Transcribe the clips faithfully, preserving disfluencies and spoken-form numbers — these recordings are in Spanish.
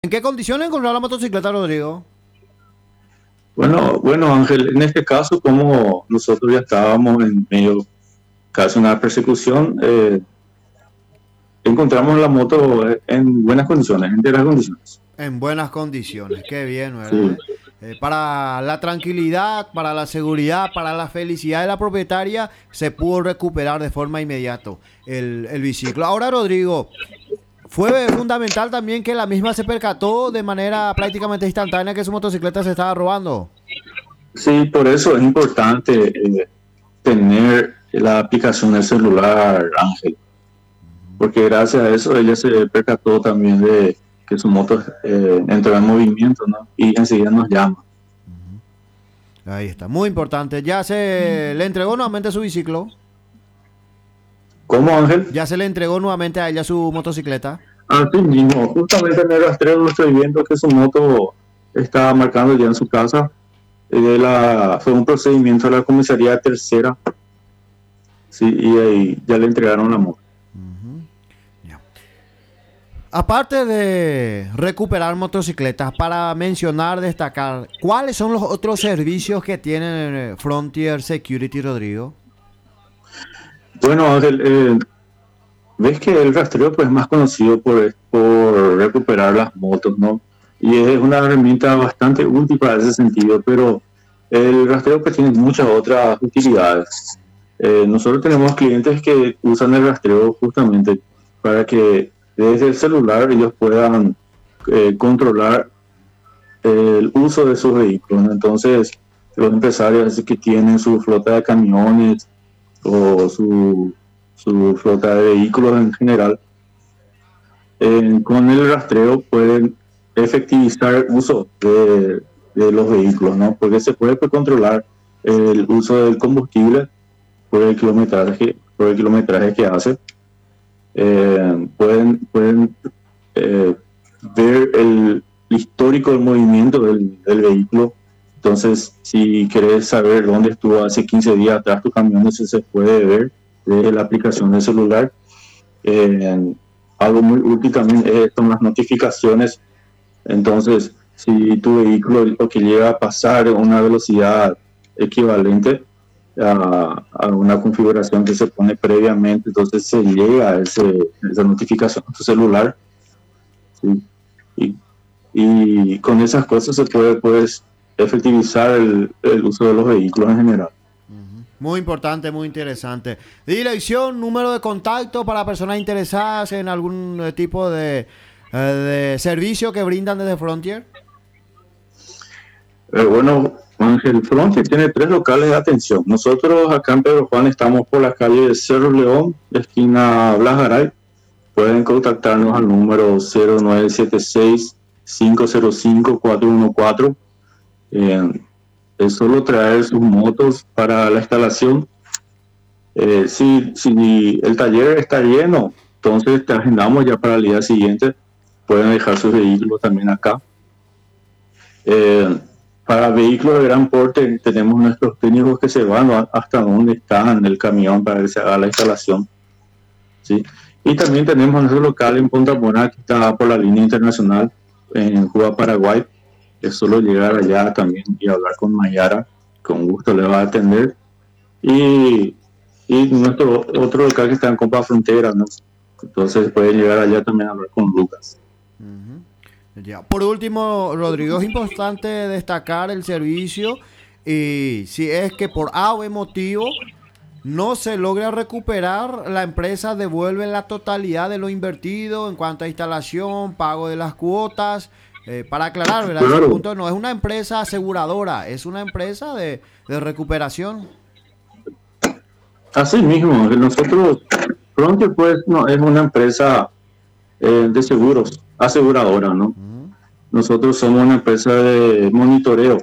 ¿En qué condiciones encontró la motocicleta, Rodrigo? Bueno, bueno, Ángel, en este caso, como nosotros ya estábamos en medio casi una persecución, eh, encontramos la moto en buenas condiciones, en enteras condiciones. En buenas condiciones, qué bien, ¿verdad? Sí, eh? Eh, para la tranquilidad, para la seguridad, para la felicidad de la propietaria, se pudo recuperar de forma inmediata el, el biciclo. Ahora, Rodrigo, fue fundamental también que la misma se percató de manera prácticamente instantánea que su motocicleta se estaba robando. sí, por eso es importante eh, tener la aplicación del celular, Ángel, porque gracias a eso ella se percató también de que su moto eh, entró en movimiento, ¿no? Y enseguida nos llama. Ahí está, muy importante. Ya se le entregó nuevamente su biciclo. ¿Cómo, Ángel? Ya se le entregó nuevamente a ella su motocicleta. Así mismo, justamente en el rastreo lo estoy viendo que su moto está marcando ya en su casa. De la, fue un procedimiento de la comisaría tercera, sí, y ahí ya le entregaron la moto. Uh-huh. Ya. Aparte de recuperar motocicletas, para mencionar, destacar, ¿cuáles son los otros servicios que tienen Frontier Security, Rodrigo? Bueno, Ángel, eh, ves que el rastreo pues, es más conocido por, por recuperar las motos, ¿no? Y es una herramienta bastante útil para ese sentido, pero el rastreo pues, tiene muchas otras utilidades. Eh, nosotros tenemos clientes que usan el rastreo justamente para que desde el celular ellos puedan eh, controlar el uso de sus vehículos, ¿no? Entonces, los empresarios que tienen su flota de camiones o su, su flota de vehículos en general, eh, con el rastreo pueden efectivizar el uso de, de los vehículos, ¿no? Porque se puede pues, controlar el uso del combustible por el kilometraje, por el kilometraje que hace. Eh, pueden pueden eh, ver el histórico del movimiento del, del, vehículo. Entonces, si querés saber dónde estuvo hace quince días atrás tu camión, eso se puede ver desde la aplicación del celular. Eh, algo muy útil también es, son las notificaciones. Entonces, si tu vehículo lo que llega a pasar a una velocidad equivalente a, a una configuración que se pone previamente, entonces se llega a ese, esa notificación a tu celular, ¿sí? y, y con esas cosas se puede pues, efectivizar el, el uso de los vehículos en general. Muy importante, muy interesante. Dirección, número de contacto para personas interesadas en algún tipo de, eh, de servicio que brindan desde Frontier. Eh, bueno, Ángel, Frontier tiene tres locales de atención. Nosotros acá en Pedro Juan estamos por la calle de Cerro León, esquina Blas Garay. Pueden contactarnos al número cero nueve siete seis, cinco cero cinco, cuatro uno cuatro. Eh, es solo traer sus motos para la instalación. Eh, si, si el taller está lleno, entonces te agendamos ya para el día siguiente. Pueden dejar sus vehículos también acá. Eh, para vehículos de gran porte tenemos nuestros técnicos que se van hasta donde está en el camión para que se haga la instalación, ¿sí? Y también tenemos nuestro local en Punta Mora, que está por la línea internacional en Cuba, Paraguay. Es solo llegar allá también y hablar con Mayara, con gusto le va a atender. Y, y nuestro otro local que está en Compa Frontera, ¿no? Entonces puede llegar allá también a hablar con Lucas. Uh-huh. Ya. Por último, Rodrigo, es importante destacar el servicio y si es que por A o B motivo no se logra recuperar, la empresa devuelve la totalidad de lo invertido en cuanto a instalación, pago de las cuotas. Eh, para aclarar, ¿verdad? Claro. Ese punto no es una empresa aseguradora, es una empresa de, de recuperación. Así mismo, nosotros, Frontier pues no, es una empresa eh, de seguros, aseguradora, ¿no? Uh-huh. Nosotros somos una empresa de monitoreo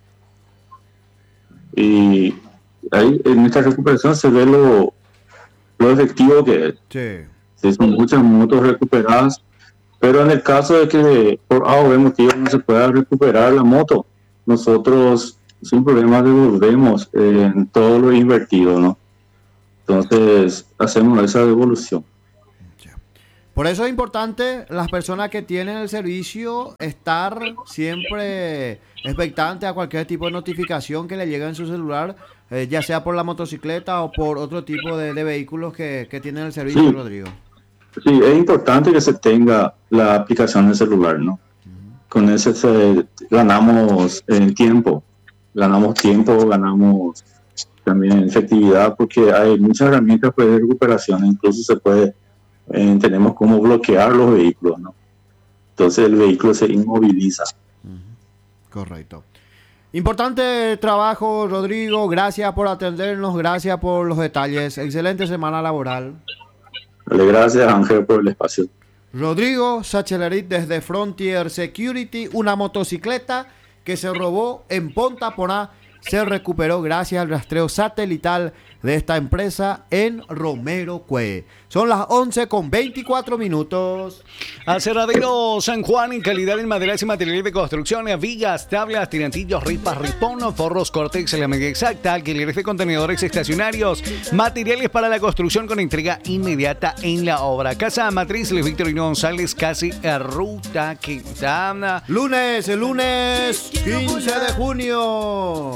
y ahí en esta recuperación se ve lo, lo efectivo que es. Sí. Sí, son muchas motos recuperadas, pero en el caso de que por A o B motivo no se pueda recuperar la moto, nosotros sin problema devolvemos eh, en todo lo invertido, ¿no? Entonces hacemos esa devolución. Por eso es importante las personas que tienen el servicio estar siempre expectante a cualquier tipo de notificación que le llegue en su celular, eh, ya sea por la motocicleta o por otro tipo de, de vehículos que, que tienen el servicio, Sí, Rodrigo. sí, es importante que se tenga la aplicación en el celular, ¿no? Con eso se, ganamos en tiempo, ganamos tiempo, ganamos también efectividad, porque hay muchas herramientas pues, de recuperación, incluso se puede, eh, tenemos cómo bloquear los vehículos, ¿no? Entonces el vehículo se inmoviliza. Correcto. Importante trabajo, Rodrigo. Gracias por atendernos, gracias por los detalles. Excelente semana laboral. Dale, gracias, Ángel, por el espacio. Rodrigo Sachelarit desde Frontier Security, una motocicleta que se robó en Ponta Porá, se recuperó gracias al rastreo satelital de esta empresa en Romero Cue. Son las once con veinticuatro minutos. Aserradero San Juan, en calidad en maderas y materiales de construcción, vigas, tablas, tirantillos, ripas, ripón, forros, cortex en la medida exacta, alquileres de contenedores estacionarios, materiales para la construcción con entrega inmediata en la obra. Casa Matriz, Luis Victorino González, casi a Ruta Quintana. Lunes, el lunes quince de junio.